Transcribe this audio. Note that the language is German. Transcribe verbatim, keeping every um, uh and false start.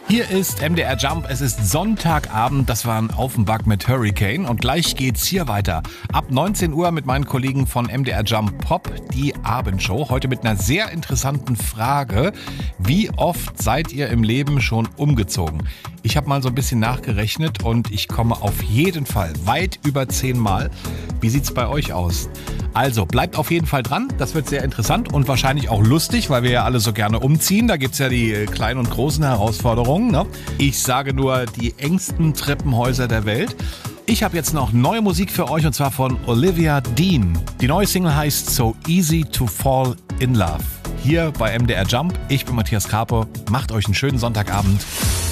Hier ist M D R Jump, es ist Sonntagabend, das war ein Aufenback mit Hurricane und gleich geht's hier weiter. Ab neunzehn Uhr mit meinen Kollegen von M D R Jump Pop, die Abendshow. Heute mit einer sehr interessanten Frage. Wie oft seid ihr im Leben schon umgezogen? Ich habe mal so ein bisschen nachgerechnet und ich komme auf jeden Fall weit über zehn Mal. Wie sieht's bei euch aus? Also bleibt auf jeden Fall dran, das wird sehr interessant und wahrscheinlich auch lustig, weil wir ja alle so gerne umziehen. Da gibt's ja die kleinen und großen Herausforderungen. Ne? Ich sage nur die engsten Treppenhäuser der Welt. Ich habe jetzt noch neue Musik für euch und zwar von Olivia Dean. Die neue Single heißt So Easy to Fall in Love. Hier bei M D R Jump. Ich bin Matthias Karpe. Macht euch einen schönen Sonntagabend.